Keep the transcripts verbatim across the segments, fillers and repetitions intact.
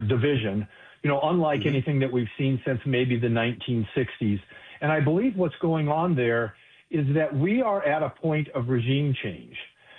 division, you know, unlike mm-hmm. anything that we've seen since maybe the nineteen sixties. And I believe what's going on there is that we are at a point of regime change.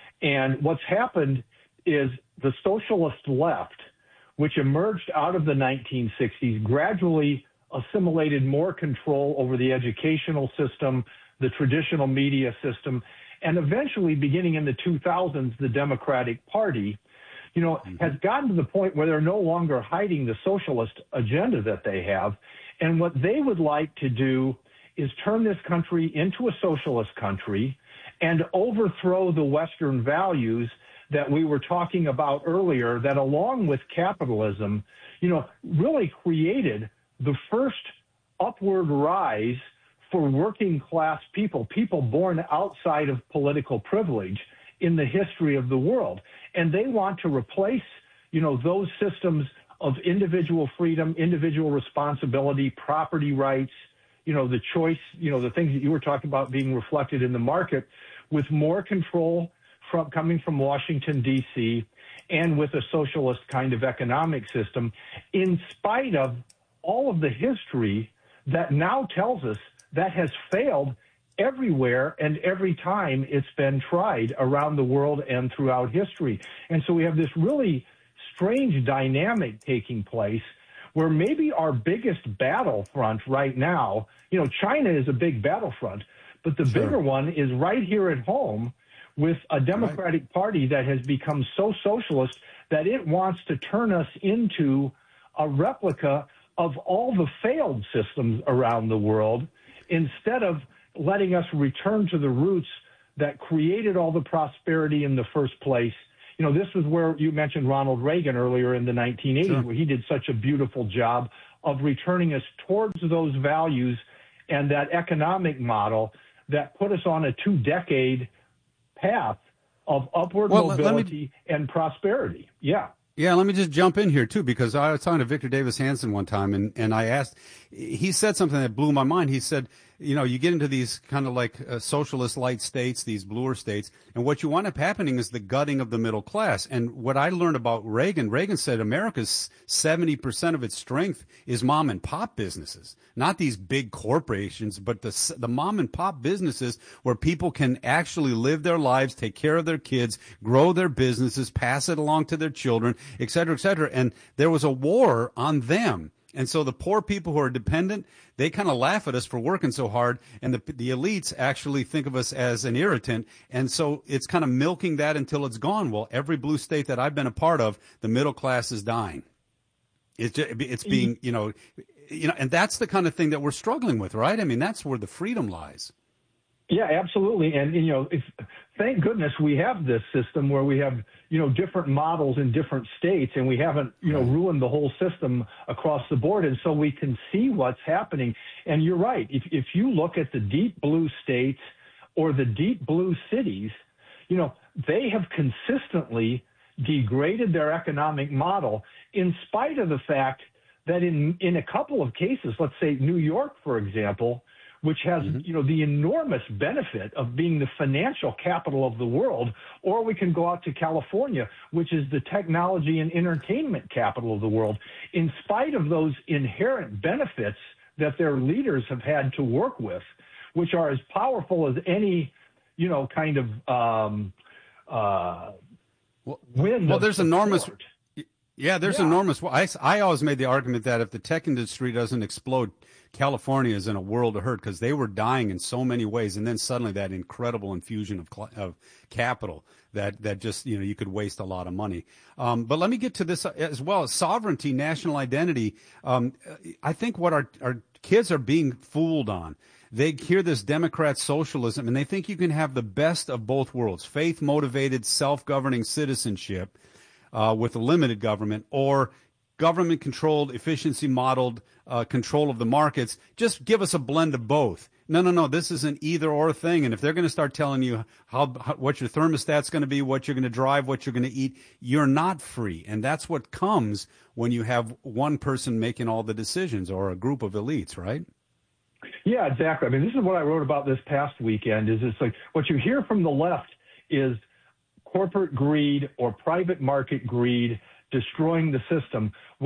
And what's happened is the socialist left, which emerged out of the nineteen sixties, gradually assimilated more control over the educational system, the traditional media system, and eventually, beginning in the two thousands, the Democratic Party, you know, mm-hmm. has gotten to the point where they're no longer hiding the socialist agenda that they have. And what they would like to do is turn this country into a socialist country and overthrow the Western values that we were talking about earlier, that along with capitalism, you know, really created the first upward rise for working class people, people born outside of political privilege in the history of the world. And they want to replace, you know, those systems of individual freedom, individual responsibility, property rights, you know, the choice, you know, the things that you were talking about being reflected in the market, with more control from coming from Washington, D C, and with a socialist kind of economic system, in spite of all of the history that now tells us that has failed everywhere and every time it's been tried around the world and throughout history. And so we have this really strange dynamic taking place where maybe our biggest battlefront right now, you know, China is a big battlefront, but the sure. bigger one is right here at home with a Democratic right. Party that has become so socialist that it wants to turn us into a replica of all the failed systems around the world, instead of letting us return to the roots that created all the prosperity in the first place. You know, this is where you mentioned Ronald Reagan earlier in the nineteen eighties, sure. where he did such a beautiful job of returning us towards those values and that economic model that put us on a two-decade path of upward well, mobility me... and prosperity. Yeah. Yeah, let me just jump in here, too, because I was talking to Victor Davis Hanson one time, and, and I asked, he said something that blew my mind. He said, you know, you get into these kind of like uh, socialist light states, these bluer states, and what you wind up happening is the gutting of the middle class. And what I learned about Reagan, Reagan said America's seventy percent of its strength is mom and pop businesses, not these big corporations, but the, the mom and pop businesses where people can actually live their lives, take care of their kids, grow their businesses, pass it along to their children, et cetera, et cetera. And there was a war on them. And so the poor people who are dependent, they kind of laugh at us for working so hard, and the the elites actually think of us as an irritant. And so it's kind of milking that until it's gone. Well, every blue state that I've been a part of, the middle class is dying. It's just, it's being, you know, you know, and that's the kind of thing that we're struggling with, right? I mean, that's where the freedom lies. Yeah, absolutely. And, you know, if, thank goodness we have this system where we have, you know, different models in different states, and we haven't, you know, ruined the whole system across the board. And so we can see what's happening. And you're right. If, if you look at the deep blue states or the deep blue cities, you know, they have consistently degraded their economic model, in spite of the fact that in, in a couple of cases, let's say New York, for example, which has, mm-hmm. you know, the enormous benefit of being the financial capital of the world, or we can go out to California, which is the technology and entertainment capital of the world. In spite of those inherent benefits that their leaders have had to work with, which are as powerful as any, you know, kind of um, uh, well, wind well, of there's support. enormous. Yeah, there's yeah. enormous. I, I always made the argument that if the tech industry doesn't explode, California is in a world of hurt, because they were dying in so many ways, and then suddenly that incredible infusion of of capital that that just, you know, you could waste a lot of money. Um, but let me get to this as well: sovereignty, national identity. Um, I think what our our kids are being fooled on. They hear this Democrat socialism, and they think you can have the best of both worlds: faith-motivated, self-governing citizenship uh, with a limited government, or government-controlled, efficiency-modeled uh, control of the markets. Just give us a blend of both. No, no, no. This is an either-or thing. And if they're going to start telling you how, how what your thermostat's going to be, what you're going to drive, what you're going to eat, you're not free. And that's what comes when you have one person making all the decisions, or a group of elites, right? Yeah, exactly. I mean, this is what I wrote about this past weekend. Is it's like what you hear from the left is corporate greed or private market greed destroying the system, when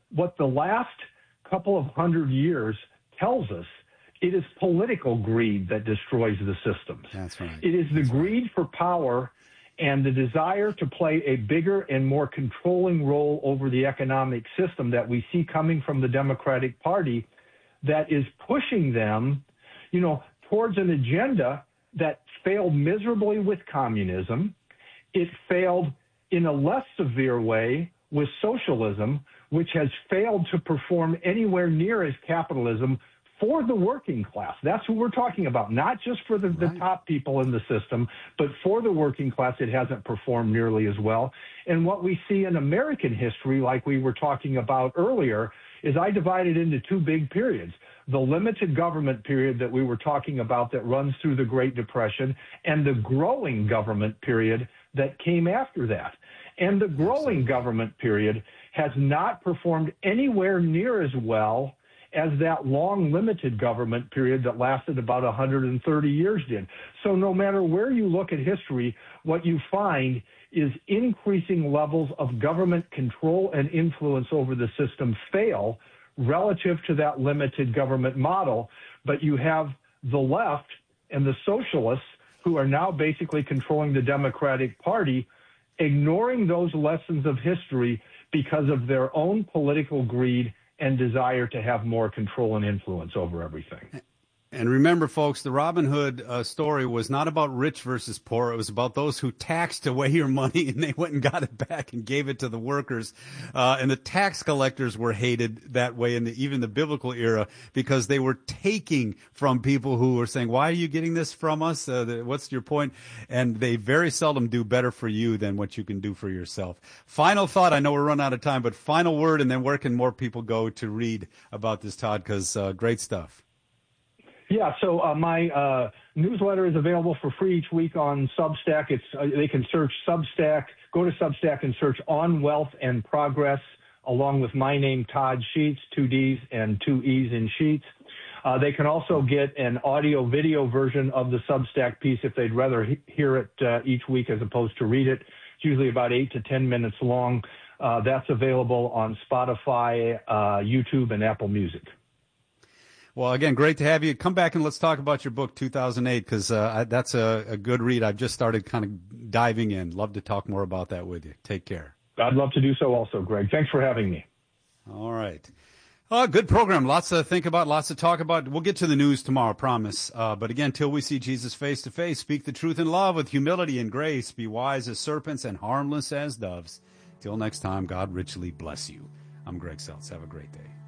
what the last couple of hundred years tells us, it is political greed that destroys the systems. That's right. It is the That's greed right. for power and the desire to play a bigger and more controlling role over the economic system that we see coming from the Democratic Party that is pushing them, you know, towards an agenda that failed miserably with communism. It failed in a less severe way with socialism, which has failed to perform anywhere near as capitalism for the working class. That's who we're talking about, not just for the, Right. the top people in the system, but for the working class, it hasn't performed nearly as well. And what we see in American history, like we were talking about earlier, is I divided into two big periods. The limited government period that we were talking about that runs through the Great Depression, and the growing government period that came after that. And the growing government period has not performed anywhere near as well as that long limited government period that lasted about one hundred thirty years did. So no matter where you look at history, what you find is increasing levels of government control and influence over the system fail relative to that limited government model. But you have the left and the socialists who are now basically controlling the Democratic Party, ignoring those lessons of history because of their own political greed and desire to have more control and influence over everything. And remember, folks, the Robin Hood uh, story was not about rich versus poor. It was about those who taxed away your money, and they went and got it back and gave it to the workers. Uh, and the tax collectors were hated that way in the, even the biblical era, because they were taking from people who were saying, why are you getting this from us? Uh, the, what's your point? And they very seldom do better for you than what you can do for yourself. Final thought, I know we're running out of time, but final word, and then where can more people go to read about this, Todd? Because uh, great stuff. Yeah, so uh, my uh, newsletter is available for free each week on Substack. It's uh, they can search Substack, go to Substack and search On Wealth and Progress, along with my name, Todd Sheets, two D's and two E's in Sheets. Uh, they can also get an audio-video version of the Substack piece if they'd rather he- hear it uh, each week as opposed to read it. It's usually about eight to ten minutes long. Uh, that's available on Spotify, uh, YouTube, and Apple Music. Well, again, great to have you. Come back and let's talk about your book, two thousand eight, because uh, that's a, a good read. I've just started kind of diving in. Love to talk more about that with you. Take care. I'd love to do so also, Greg. Thanks for having me. All right. Oh, good program. Lots to think about, lots to talk about. We'll get to the news tomorrow, promise. Uh, but again, till we see Jesus face to face, speak the truth in love with humility and grace. Be wise as serpents and harmless as doves. Till next time, God richly bless you. I'm Greg Seltz. Have a great day.